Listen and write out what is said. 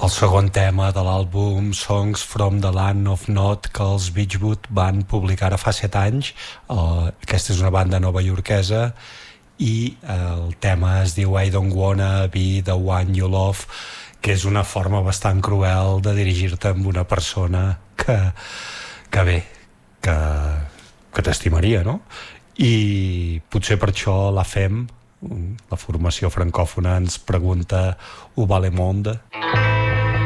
el segon tema de l'àlbum Songs from the Land of Nod, que els Beachwood van publicar ara fa 7 anys. Aquesta és una banda novaiorquesa i el tema es diu I Don't Wanna Be the One You Love, que és una forma bastant cruel de dirigir-te amb una persona que bé, que t'estimaria, no? I potser per això la FEM, la formació francòfona, ens pregunta Où va le monde?